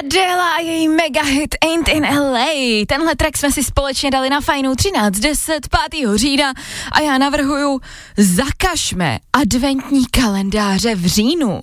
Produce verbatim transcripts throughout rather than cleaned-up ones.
Adela a její mega hit Ain't in L A. Tenhle track jsme si společně dali na Fajnu třináct deset pátého října a já navrhuju, zakažme adventní kalendáře v říjnu.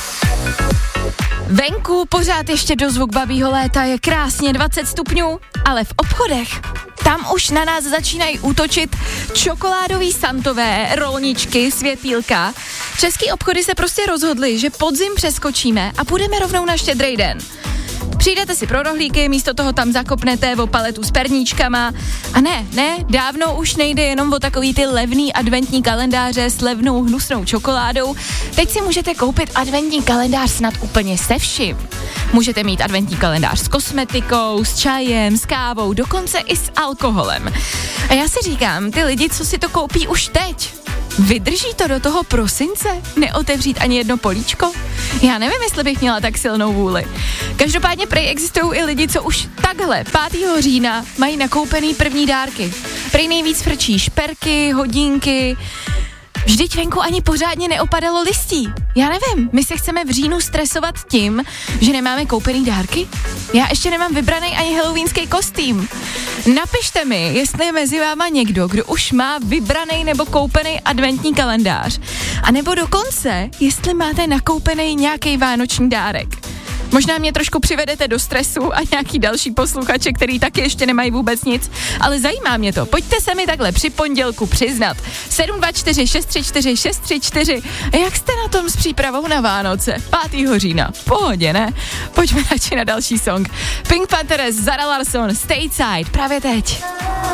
Venku pořád ještě dozvuk babího léta, je krásně dvacet stupňů, ale v obchodech tam už na nás začínají útočit čokoládový santové, rolničky, světýlka. Český obchody se prostě rozhodly, že podzim přeskočíme a půjdeme rovnou na Štědrý den. Přijdete si pro rohlíky, místo toho tam zakopnete o paletu s perníčkama. A ne, ne, dávno už nejde jenom o takový ty levný adventní kalendáře s levnou hnusnou čokoládou. Teď si můžete koupit adventní kalendář snad úplně se vším. Můžete mít adventní kalendář s kosmetikou, s čajem, s kávou, dokonce i s alkoholem. A já si říkám, ty lidi, co si to koupí už teď, vydrží to do toho prosince? Neotevřít ani jedno políčko? Já nevím, jestli bych měla tak silnou vůli. Každopádně prej existují i lidi, co už takhle pátého října mají nakoupený první dárky. Prej nejvíc frčí šperky, hodinky. Vždyť venku ani pořádně neopadalo listí. Já nevím, my se chceme v říjnu stresovat tím, že nemáme koupený dárky? Já ještě nemám vybraný ani halloweenský kostým. Napište mi, jestli je mezi váma někdo, kdo už má vybraný nebo koupený adventní kalendář. A nebo dokonce, jestli máte nakoupený nějaký vánoční dárek. Možná mě trošku přivedete do stresu a nějaký další posluchače, který taky ještě nemají vůbec nic, ale zajímá mě to. Pojďte se mi takhle při pondělku přiznat. sedm dva čtyři šest tři čtyři šest tři čtyři. Jak jste na tom s přípravou na Vánoce? pátého října. V pohodě, ne? Pojďme radši na další song. Pink Panthers, Zara Larsson, Stateside, právě teď.